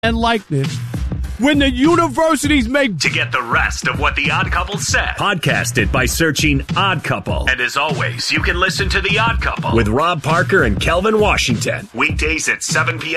and likeness when the universities make... To get the rest of what The Odd Couple said, podcast it by searching Odd Couple. And as always, you can listen to The Odd Couple with Rob Parker and Kelvin Washington. Weekdays at 7 p.m.